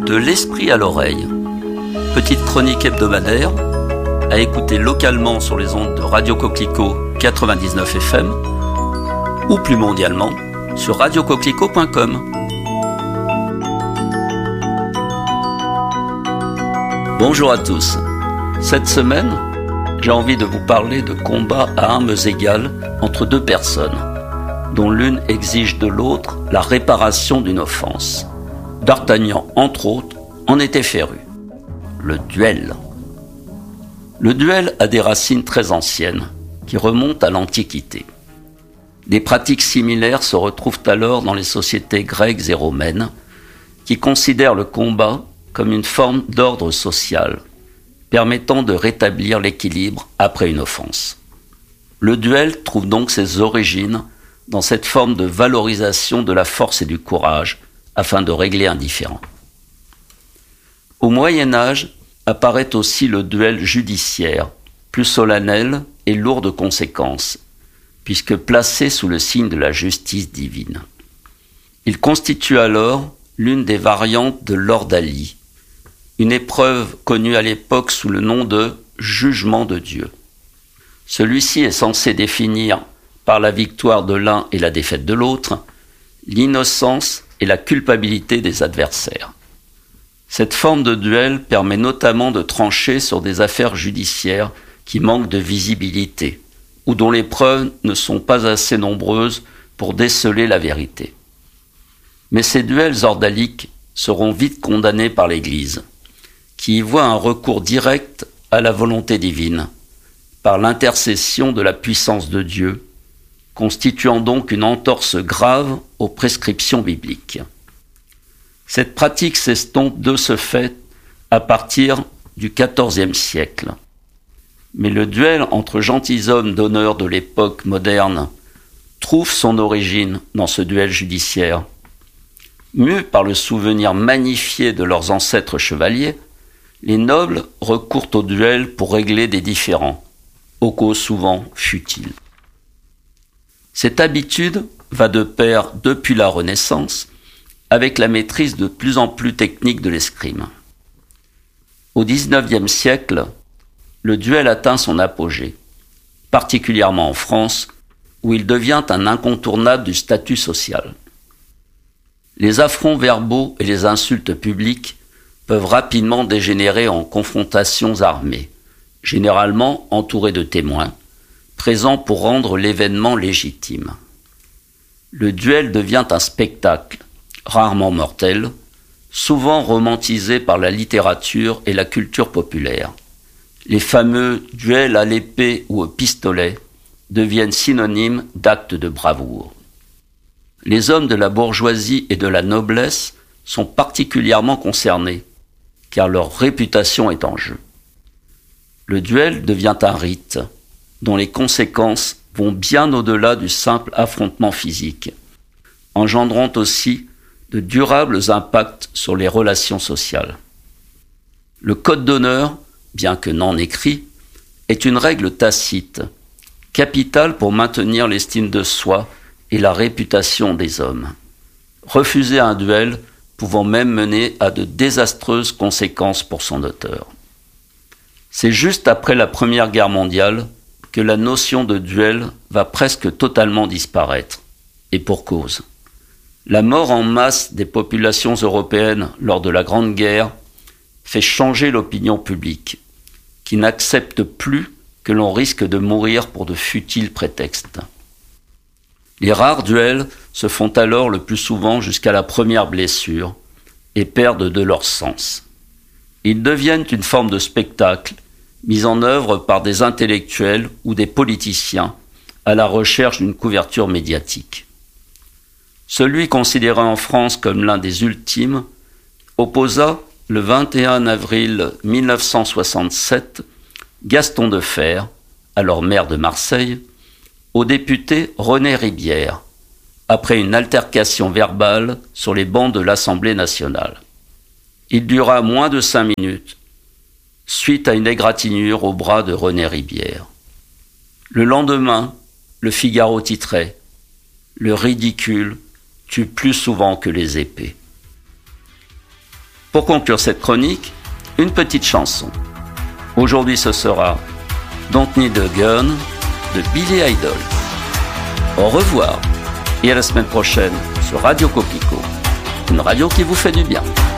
De l'esprit à l'oreille. Petite chronique hebdomadaire à écouter localement sur les ondes de Radio Coquelicot 99 FM ou plus mondialement sur radiocoquelicot.com. Bonjour à tous. Cette semaine, j'ai envie de vous parler de combats à armes égales entre deux personnes, dont l'une exige de l'autre la réparation d'une offense. D'Artagnan, entre autres, en était féru. Le duel. Le duel a des racines très anciennes, qui remontent à l'Antiquité. Des pratiques similaires se retrouvent alors dans les sociétés grecques et romaines, qui considèrent le combat comme une forme d'ordre social, permettant de rétablir l'équilibre après une offense. Le duel trouve donc ses origines dans cette forme de valorisation de la force et du courage, afin de régler un différend. Au Moyen-Âge apparaît aussi le duel judiciaire, plus solennel et lourd de conséquences, puisque placé sous le signe de la justice divine. Il constitue alors l'une des variantes de l'ordalie, une épreuve connue à l'époque sous le nom de jugement de Dieu. Celui-ci est censé définir, par la victoire de l'un et la défaite de l'autre, l'innocence et la culpabilité des adversaires. Cette forme de duel permet notamment de trancher sur des affaires judiciaires qui manquent de visibilité ou dont les preuves ne sont pas assez nombreuses pour déceler la vérité. Mais ces duels ordaliques seront vite condamnés par l'Église, qui y voit un recours direct à la volonté divine, par l'intercession de la puissance de Dieu, constituant donc une entorse grave aux prescriptions bibliques. Cette pratique s'estompe de ce fait à partir du XIVe siècle. Mais le duel entre gentilshommes d'honneur de l'époque moderne trouve son origine dans ce duel judiciaire. Mus par le souvenir magnifié de leurs ancêtres chevaliers, les nobles recourent au duel pour régler des différends, aux causes souvent futiles. Cette habitude va de pair depuis la Renaissance avec la maîtrise de plus en plus technique de l'escrime. Au XIXe siècle, le duel atteint son apogée, particulièrement en France, où il devient un incontournable du statut social. Les affronts verbaux et les insultes publiques peuvent rapidement dégénérer en confrontations armées, généralement entourées de témoins, présents pour rendre l'événement légitime. Le duel devient un spectacle, rarement mortel, souvent romantisé par la littérature et la culture populaire. Les fameux duels à l'épée ou au pistolet deviennent synonymes d'actes de bravoure. Les hommes de la bourgeoisie et de la noblesse sont particulièrement concernés, car leur réputation est en jeu. Le duel devient un rite, dont les conséquences vont bien au-delà du simple affrontement physique, engendrant aussi de durables impacts sur les relations sociales. Le code d'honneur, bien que non écrit, est une règle tacite, capitale pour maintenir l'estime de soi et la réputation des hommes. Refuser un duel pouvant même mener à de désastreuses conséquences pour son auteur. C'est juste après la Première Guerre mondiale que la notion de duel va presque totalement disparaître, et pour cause. La mort en masse des populations européennes lors de la Grande Guerre fait changer l'opinion publique, qui n'accepte plus que l'on risque de mourir pour de futiles prétextes. Les rares duels se font alors le plus souvent jusqu'à la première blessure et perdent de leur sens. Ils deviennent une forme de spectacle mis en œuvre par des intellectuels ou des politiciens à la recherche d'une couverture médiatique. Celui considéré en France comme l'un des ultimes opposa le 21 avril 1967 Gaston Defferre, alors maire de Marseille, au député René Ribière, après une altercation verbale sur les bancs de l'Assemblée nationale. Il dura moins de 5 minutes, suite à une égratignure au bras de René Ribière. Le lendemain, le Figaro titrait « Le ridicule tue plus souvent que les épées ». Pour conclure cette chronique, une petite chanson. Aujourd'hui ce sera Don't Need a Gun de Billy Idol. Au revoir et à la semaine prochaine sur Radio Coquelicot, une radio qui vous fait du bien.